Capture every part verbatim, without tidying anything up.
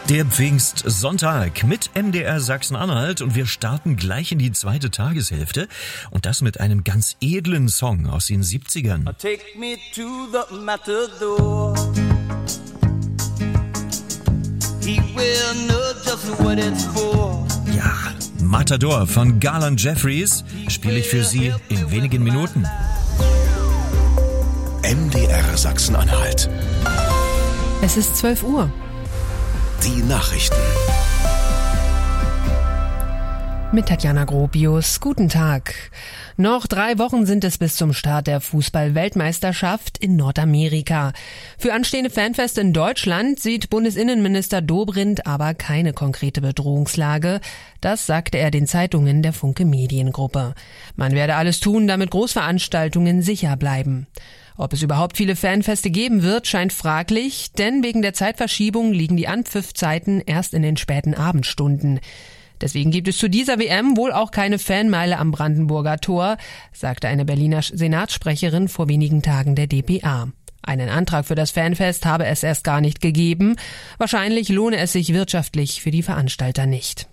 Der Pfingstsonntag mit M D R Sachsen-Anhalt und wir starten gleich in die zweite Tageshälfte und das mit einem ganz edlen Song aus den siebzigern. Take me to the matador. He will know just what it's for. Ja, Matador von Garland Jeffries spiele ich für Sie in wenigen Minuten. M D R Sachsen-Anhalt. Es ist zwölf Uhr. Die Nachrichten. Mit Tatjana Gropius. Guten Tag. Noch drei Wochen sind es bis zum Start der Fußball-Weltmeisterschaft in Nordamerika. Für anstehende Fanfeste in Deutschland sieht Bundesinnenminister Dobrindt aber keine konkrete Bedrohungslage. Das sagte er den Zeitungen der Funke Mediengruppe. Man werde alles tun, damit Großveranstaltungen sicher bleiben. Ob es überhaupt viele Fanfeste geben wird, scheint fraglich, denn wegen der Zeitverschiebung liegen die Anpfiffzeiten erst in den späten Abendstunden. Deswegen gibt es zu dieser W M wohl auch keine Fanmeile am Brandenburger Tor, sagte eine Berliner Senatssprecherin vor wenigen Tagen der D P A. Einen Antrag für das Fanfest habe es erst gar nicht gegeben. Wahrscheinlich lohne es sich wirtschaftlich für die Veranstalter nicht.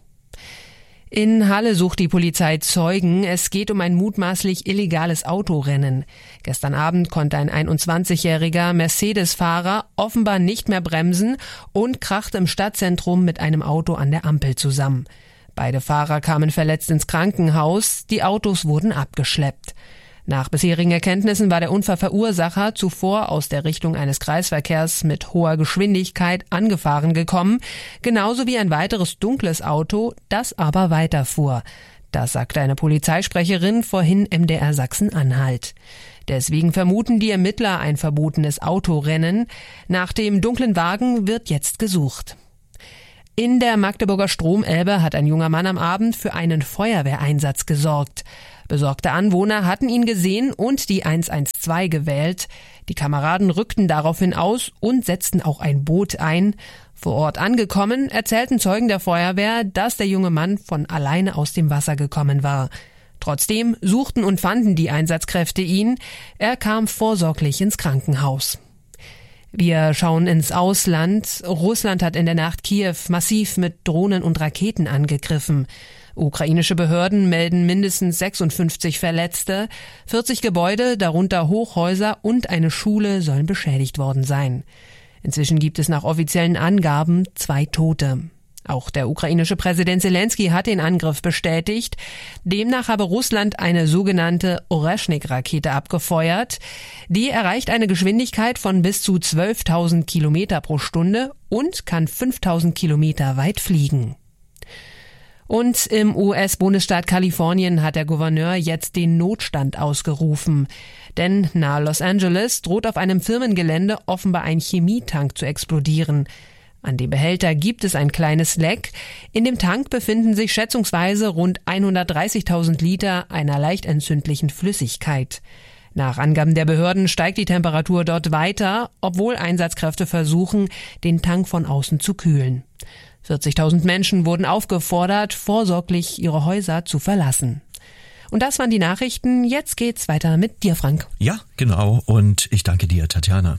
In Halle sucht die Polizei Zeugen. Es geht um ein mutmaßlich illegales Autorennen. Gestern Abend konnte ein einundzwanzigjähriger Mercedes-Fahrer offenbar nicht mehr bremsen und krachte im Stadtzentrum mit einem Auto an der Ampel zusammen. Beide Fahrer kamen verletzt ins Krankenhaus. Die Autos wurden abgeschleppt. Nach bisherigen Erkenntnissen war der Unfallverursacher zuvor aus der Richtung eines Kreisverkehrs mit hoher Geschwindigkeit angefahren gekommen, genauso wie ein weiteres dunkles Auto, das aber weiterfuhr. Das sagte eine Polizeisprecherin vorhin M D R Sachsen-Anhalt. Deswegen vermuten die Ermittler ein verbotenes Autorennen. Nach dem dunklen Wagen wird jetzt gesucht. In der Magdeburger Stromelbe hat ein junger Mann am Abend für einen Feuerwehreinsatz gesorgt. Besorgte Anwohner hatten ihn gesehen und die eins eins zwei gewählt. Die Kameraden rückten daraufhin aus und setzten auch ein Boot ein. Vor Ort angekommen, erzählten Zeugen der Feuerwehr, dass der junge Mann von alleine aus dem Wasser gekommen war. Trotzdem suchten und fanden die Einsatzkräfte ihn. Er kam vorsorglich ins Krankenhaus. Wir schauen ins Ausland. Russland hat in der Nacht Kiew massiv mit Drohnen und Raketen angegriffen. Ukrainische Behörden melden mindestens sechsundfünfzig Verletzte. vierzig Gebäude, darunter Hochhäuser und eine Schule, sollen beschädigt worden sein. Inzwischen gibt es nach offiziellen Angaben zwei Tote. Auch der ukrainische Präsident Zelensky hat den Angriff bestätigt. Demnach habe Russland eine sogenannte Oreschnik-Rakete abgefeuert. Die erreicht eine Geschwindigkeit von bis zu zwölftausend Kilometer pro Stunde und kann fünftausend Kilometer weit fliegen. Und im U S-Bundesstaat Kalifornien hat der Gouverneur jetzt den Notstand ausgerufen. Denn nahe Los Angeles droht auf einem Firmengelände offenbar ein Chemietank zu explodieren. An dem Behälter gibt es ein kleines Leck. In dem Tank befinden sich schätzungsweise rund hundertdreißigtausend Liter einer leicht entzündlichen Flüssigkeit. Nach Angaben der Behörden steigt die Temperatur dort weiter, obwohl Einsatzkräfte versuchen, den Tank von außen zu kühlen. vierzigtausend Menschen wurden aufgefordert, vorsorglich ihre Häuser zu verlassen. Und das waren die Nachrichten. Jetzt geht's weiter mit dir, Frank. Ja, genau. Und ich danke dir, Tatjana.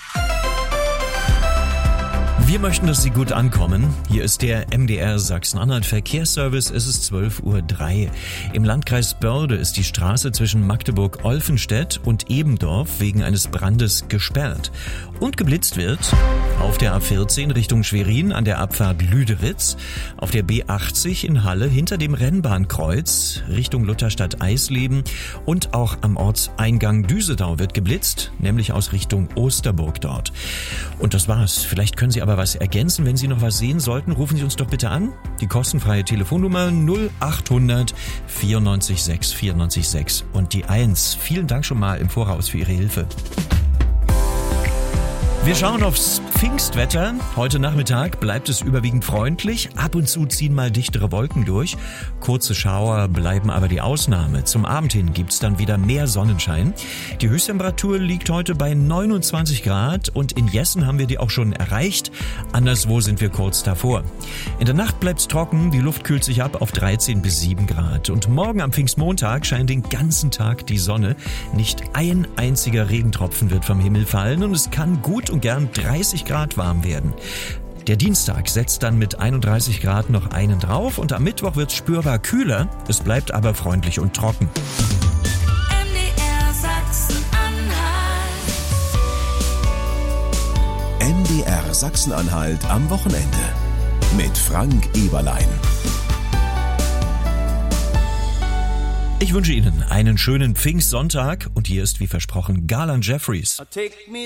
Wir möchten, dass Sie gut ankommen. Hier ist der M D R Sachsen-Anhalt Verkehrsservice. Es ist zwölf Uhr drei. Im Landkreis Börde ist die Straße zwischen Magdeburg-Olfenstedt und Ebendorf wegen eines Brandes gesperrt. Und geblitzt wird auf der A vierzehn Richtung Schwerin an der Abfahrt Lüderitz, auf der B achtzig in Halle hinter dem Rennbahnkreuz Richtung Lutherstadt-Eisleben und auch am Ortseingang Düsedau wird geblitzt, nämlich aus Richtung Osterburg dort. Und das war's. Vielleicht können Sie aber was ergänzen. Wenn Sie noch was sehen sollten, rufen Sie uns doch bitte an. Die kostenfreie Telefonnummer null achthundert vierundneunzig sechs vierundneunzig sechs und die eins. Vielen Dank schon mal im Voraus für Ihre Hilfe. Wir schauen aufs Pfingstwetter. Heute Nachmittag bleibt es überwiegend freundlich. Ab und zu ziehen mal dichtere Wolken durch. Kurze Schauer bleiben aber die Ausnahme. Zum Abend hin gibt's dann wieder mehr Sonnenschein. Die Höchsttemperatur liegt heute bei neunundzwanzig Grad und in Jessen haben wir die auch schon erreicht. Anderswo sind wir kurz davor. In der Nacht bleibt's trocken. Die Luft kühlt sich ab auf dreizehn bis sieben Grad. Und morgen am Pfingstmontag scheint den ganzen Tag die Sonne. Nicht ein einziger Regentropfen wird vom Himmel fallen und es kann gut und gern dreißig Grad warm werden. Der Dienstag setzt dann mit einunddreißig Grad noch einen drauf und am Mittwoch wird's spürbar kühler. Es bleibt aber freundlich und trocken. M D R Sachsen-Anhalt. M D R Sachsen-Anhalt am Wochenende mit Frank Eberlein. Ich wünsche Ihnen einen schönen Pfingstsonntag und hier ist wie versprochen Garland Jeffries.